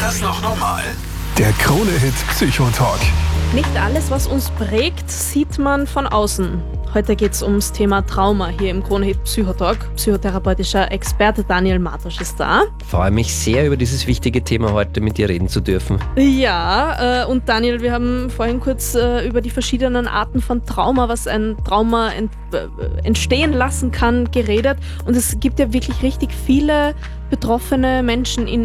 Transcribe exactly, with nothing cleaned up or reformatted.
das noch normal? Der Krone-Hit Psychotalk. Nicht alles, was uns prägt, sieht man von außen. Heute geht es ums Thema Trauma hier im Krone-Hit Psychotalk. Psychotherapeutischer Experte Daniel Martosch ist da. Freue mich sehr, über dieses wichtige Thema heute mit dir reden zu dürfen. Ja, äh, und Daniel, wir haben vorhin kurz äh, über die verschiedenen Arten von Trauma, was ein Trauma ent, äh, entstehen lassen kann, geredet. Und es gibt ja wirklich richtig viele betroffene Menschen in